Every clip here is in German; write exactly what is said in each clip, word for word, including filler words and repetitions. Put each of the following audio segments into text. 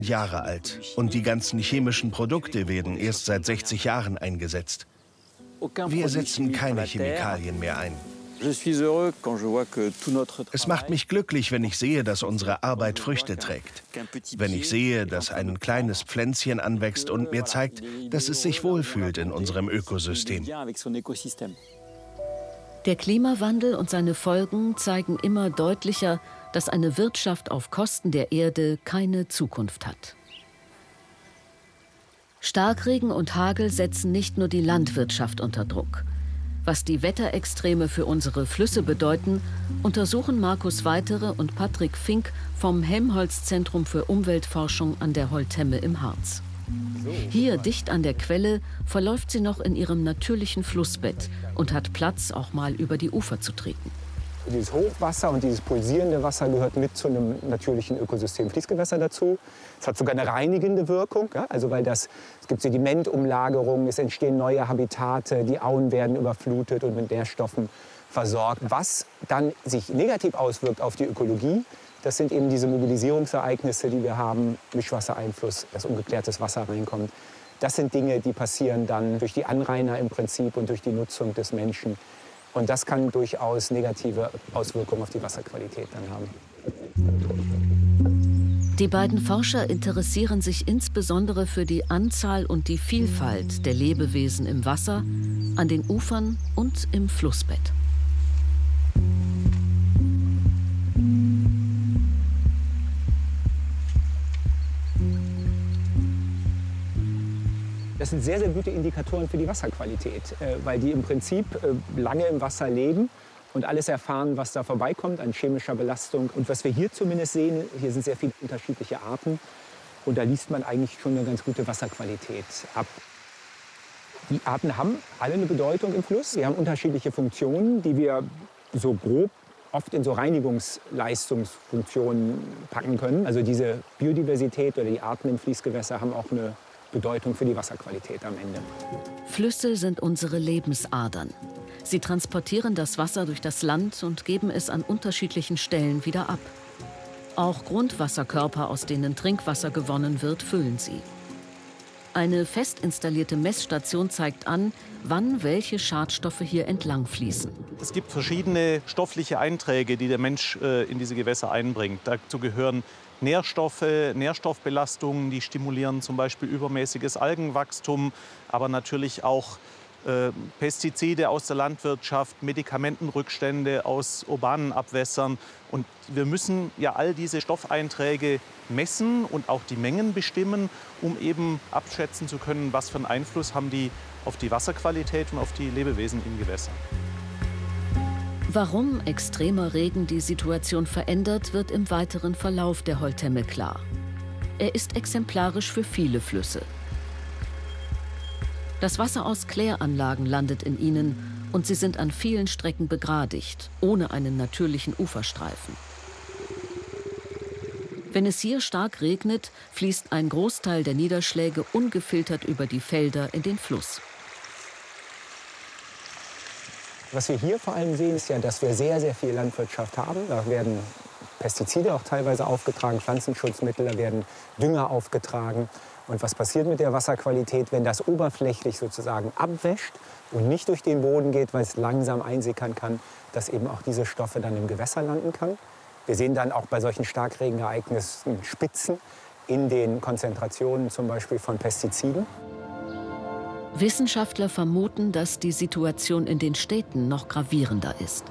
Jahre alt und die ganzen chemischen Produkte werden erst seit sechzig Jahren eingesetzt. Wir setzen keine Chemikalien mehr ein. Es macht mich glücklich, wenn ich sehe, dass unsere Arbeit Früchte trägt. Wenn ich sehe, dass ein kleines Pflänzchen anwächst und mir zeigt, dass es sich wohlfühlt in unserem Ökosystem. Der Klimawandel und seine Folgen zeigen immer deutlicher, dass eine Wirtschaft auf Kosten der Erde keine Zukunft hat. Starkregen und Hagel setzen nicht nur die Landwirtschaft unter Druck. Was die Wetterextreme für unsere Flüsse bedeuten, untersuchen Markus Weitere und Patrick Fink vom Helmholtz-Zentrum für Umweltforschung an der Holtemme im Harz. Hier, dicht an der Quelle, verläuft sie noch in ihrem natürlichen Flussbett und hat Platz, auch mal über die Ufer zu treten. Dieses Hochwasser und dieses pulsierende Wasser gehört mit zu einem natürlichen Ökosystem Fließgewässer dazu. Es hat sogar eine reinigende Wirkung, ja? Also weil das, es gibt Sedimentumlagerungen, es entstehen neue Habitate, die Auen werden überflutet und mit Nährstoffen versorgt. Was dann sich negativ auswirkt auf die Ökologie, das sind eben diese Mobilisierungsereignisse, die wir haben, Mischwassereinfluss, dass ungeklärtes Wasser reinkommt. Das sind Dinge, die passieren dann durch die Anrainer im Prinzip und durch die Nutzung des Menschen. Und das kann durchaus negative Auswirkungen auf die Wasserqualität dann haben. Die beiden Forscher interessieren sich insbesondere für die Anzahl und die Vielfalt der Lebewesen im Wasser, an den Ufern und im Flussbett. Das sind sehr, sehr gute Indikatoren für die Wasserqualität, weil die im Prinzip lange im Wasser leben und alles erfahren, was da vorbeikommt an chemischer Belastung. Und was wir hier zumindest sehen, hier sind sehr viele unterschiedliche Arten und da liest man eigentlich schon eine ganz gute Wasserqualität ab. Die Arten haben alle eine Bedeutung im Fluss. Sie haben unterschiedliche Funktionen, die wir so grob oft in so Reinigungsleistungsfunktionen packen können. Also diese Biodiversität oder die Arten im Fließgewässer haben auch eine Bedeutung für die Wasserqualität am Ende. Flüsse sind unsere Lebensadern. Sie transportieren das Wasser durch das Land und geben es an unterschiedlichen Stellen wieder ab. Auch Grundwasserkörper, aus denen Trinkwasser gewonnen wird, füllen sie. Eine fest installierte Messstation zeigt an, wann welche Schadstoffe hier entlang fließen. Es gibt verschiedene stoffliche Einträge, die der Mensch äh, in diese Gewässer einbringt. Dazu gehören Nährstoffe, Nährstoffbelastungen, die stimulieren zum Beispiel übermäßiges Algenwachstum, aber natürlich auch äh, Pestizide aus der Landwirtschaft, Medikamentenrückstände aus urbanen Abwässern. Und wir müssen ja all diese Stoffeinträge messen und auch die Mengen bestimmen, um eben abschätzen zu können, was für einen Einfluss haben die auf die Wasserqualität und auf die Lebewesen im Gewässer. Warum extremer Regen die Situation verändert, wird im weiteren Verlauf der Holtemme klar. Er ist exemplarisch für viele Flüsse. Das Wasser aus Kläranlagen landet in ihnen und sie sind an vielen Strecken begradigt, ohne einen natürlichen Uferstreifen. Wenn es hier stark regnet, fließt ein Großteil der Niederschläge ungefiltert über die Felder in den Fluss. Was wir hier vor allem sehen, ist ja, dass wir sehr, sehr viel Landwirtschaft haben. Da werden Pestizide auch teilweise aufgetragen, Pflanzenschutzmittel, da werden Dünger aufgetragen. Und was passiert mit der Wasserqualität, wenn das oberflächlich sozusagen abwäscht und nicht durch den Boden geht, weil es langsam einsickern kann, dass eben auch diese Stoffe dann im Gewässer landen kann. Wir sehen dann auch bei solchen Starkregenereignissen Spitzen in den Konzentrationen zum Beispiel von Pestiziden. Wissenschaftler vermuten, dass die Situation in den Städten noch gravierender ist.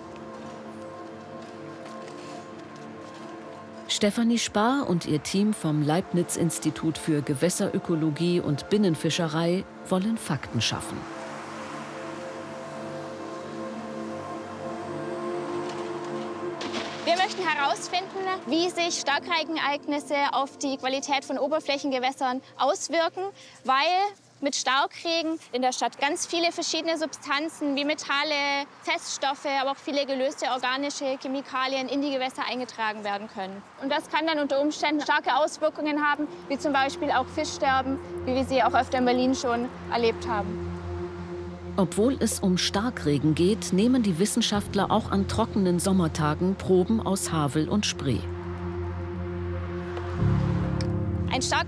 Stefanie Spar und ihr Team vom Leibniz-Institut für Gewässerökologie und Binnenfischerei wollen Fakten schaffen. Wir möchten herausfinden, wie sich Starkregenereignisse auf die Qualität von Oberflächengewässern auswirken, weil mit Starkregen in der Stadt ganz viele verschiedene Substanzen wie Metalle, Feststoffe, aber auch viele gelöste organische Chemikalien in die Gewässer eingetragen werden können. Und das kann dann unter Umständen starke Auswirkungen haben, wie zum Beispiel auch Fischsterben, wie wir sie auch öfter in Berlin schon erlebt haben. Obwohl es um Starkregen geht, nehmen die Wissenschaftler auch an trockenen Sommertagen Proben aus Havel und Spree. Ein starker